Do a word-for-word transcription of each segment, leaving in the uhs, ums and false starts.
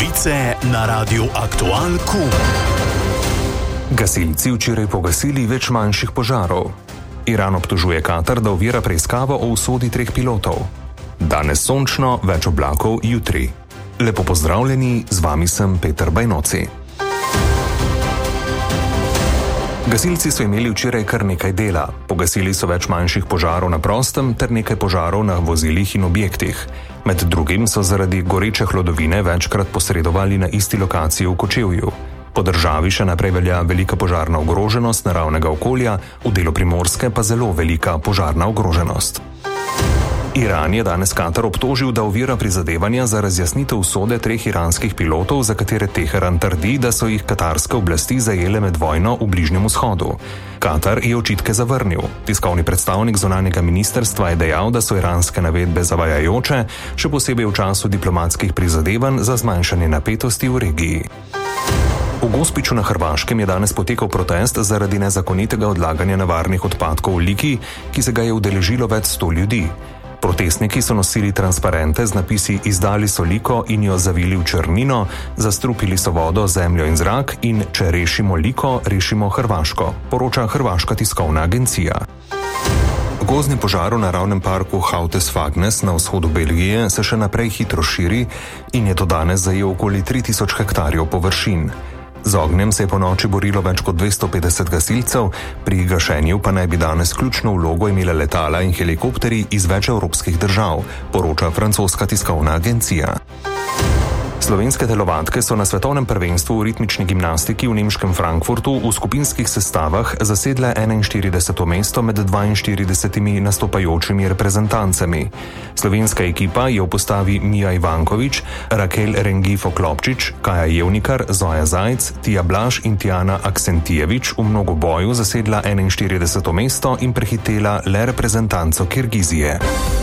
Novice na Radiu Aktual Q. Gasilci včeraj pogasili več manjših požarov. Iran obtožuje Katar, da ovira preiskavo o usodi treh pilotov. Danes sončno, več oblakov jutri. Lepo pozdravljeni, z vami sem Peter Bajnoci. Gasilci so imeli včeraj kar nekaj dela. Pogasili so več manjših požarov na prostem ter nekaj požarov na vozilih in objektih. Med drugim so zaradi goreče hlodovine večkrat posredovali na isti lokaciji v Kočevju. Po državi še naprej velja velika požarna ogroženost naravnega okolja, v delu Primorske pa zelo velika požarna ogroženost. Iran je danes Katar obtožil, da ovira prizadevanja za razjasnitev usode treh iranskih pilotov, za katere Teheran trdi, da so jih katarske oblasti zajele med vojno v Bližnjem vzhodu. Katar je očitke zavrnil. Tiskovni predstavnik zunanjega ministrstva je dejal, da so iranske navedbe zavajajoče, še posebej v času diplomatskih prizadevanj za zmanjšanje napetosti v regiji. V Gospiću na Hrvaškem je danes potekal protest zaradi nezakonitega odlaganja nevarnih odpadkov v Liki, ki se ga je udeležilo več sto ljudi. Protestniki so nosili transparente z napisi "Izdali so Liko in jo zavili v črnino", "Zastrupili so vodo, zemljo in zrak" in "Če rešimo Liko, rešimo Hrvaško", poroča Hrvaška tiskovna agencija. Gozdni požar v naravnem parku Houtes-Fagnes na vzhodu Belgije se še naprej hitro širi in je do danes zajel okoli tri tisoč hektarjev površin. Z ognjem se je po noči borilo več kot dvesto petdeset gasilcev, pri gašenju pa naj bi danes ključno vlogo imela letala in helikopterji iz več evropskih držav, poroča francoska tiskovna agencija. Slovenske telovadke so na svetovnem prvenstvu v ritmični gimnastiki v nemškem Frankfurtu v skupinskih sestavah zasedle enainštirideseto mesto med dvainštiridesetimi nastopajočimi reprezentancami. Slovenska ekipa je v postavi Mija Ivankovič, Rakel Rengifo-Klopčič, Kaja Jevnikar, Zoja Zajc, Tija Blaž in Tijana Aksentijevič v mnogoboju zasedla enainštirideseto mesto in prehitela le reprezentanco Kirgizije.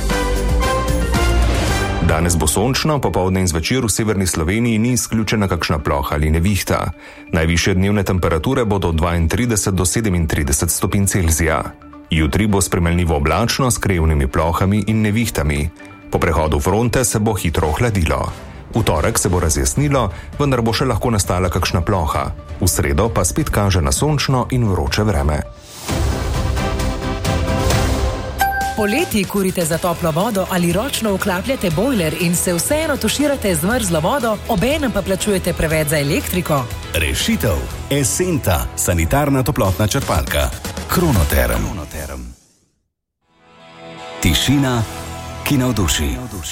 Danes bo sončno, popoldne in zvečer v severni Sloveniji ni izključena kakšna ploha ali nevihta. Najvišje dnevne temperature bodo od dvaintrideset do sedemintrideset stopinj Celzija. Jutri bo spremenljivo oblačno s krajevnimi plohami in nevihtami. Po prehodu fronte se bo hitro ohladilo. V torek se bo razjasnilo, vendar bo še lahko nastala kakšna ploha. V sredo pa spet kaže na sončno in vroče vreme. Poleti kurite za toplo vodo ali ročno vklapljate bojler in se vseeno tuširate z mrzlo vodo, obenem pa plačujete preveč za elektriko? Rešitev. Esenta, sanitarna toplotna črpalka. Kronoterm. Kronoterm. Tišina, ki navduši.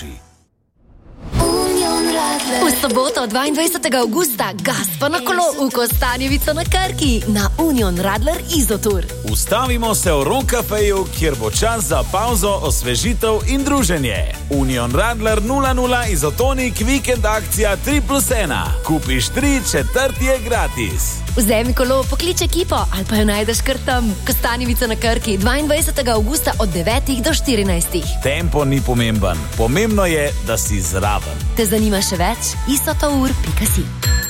V soboto, dvaindvajsetega avgusta, gas pa na kolo v Kostanjevico na Krki na Union Radler Izotur. Ustavimo se v Ron Cafeju, kjer bo čas za pauzo, osvežitev in druženje. Union Radler nula nula Izotonik vikend akcija tri plus ena. Kupiš tri, četrti je gratis. Vzemi kolo, poklič ekipo ali pa jo najdeš kar tam. Kostanjevica na Krki, dvaindvajsetega avgusta od devetih do štirinajstih. Tempo ni pomemben, pomembno je, da si zraven. Te zanima še več? isotour pika si.